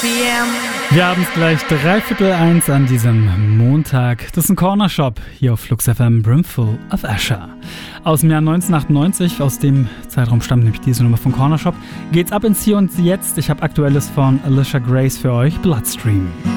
Wir haben es gleich 1:15 an diesem Montag. Das ist ein Corner Shop hier auf Flux FM, Brimful of Asher. Aus dem Jahr 1998, aus dem Zeitraum stammt nämlich diese Nummer von Corner Shop, geht's ab ins Hier und Jetzt. Ich habe Aktuelles von Alicia Grace für euch, Bloodstream.